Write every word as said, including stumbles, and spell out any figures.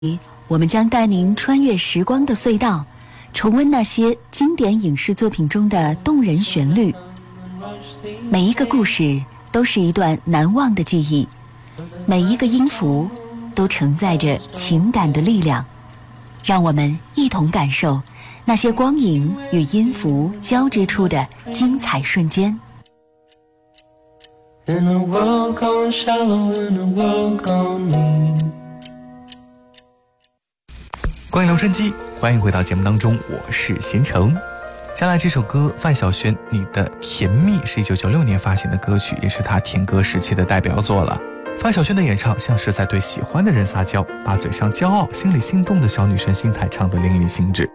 我们将带您穿越时光的隧道，重温那些经典影视作品中的动人旋律。每一个故事都是一段难忘的记忆，每一个音符都承载着情感的力量。让我们一同感受那些光影与音符交织出的精彩瞬间。 In a world gone shallow, in a world gone mean。 光影留声机，欢迎回到节目当中，我是贤成。将来这首歌范晓萱《你的甜蜜》是一九九六年发行的歌曲，也是她甜歌时期的代表作了。范晓萱的演唱像是在对喜欢的人撒娇，把嘴上骄傲心里心动的小女生心态唱得淋漓尽致。